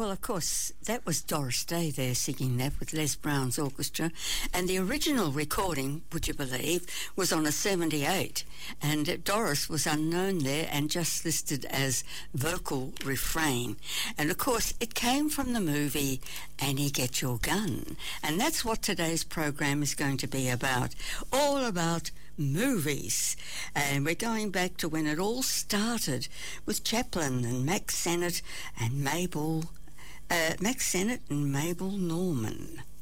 Well, of course, that was Doris Day there singing that with Les Brown's orchestra. And the original recording, would you believe, was on a 78. And Doris was unknown there and just listed as vocal refrain. And, of course, it came from the movie Annie Get Your Gun. And that's what today's program is going to be about. All about movies. And we're going back to when it all started with Chaplin and Max Sennett and Mabel Norman.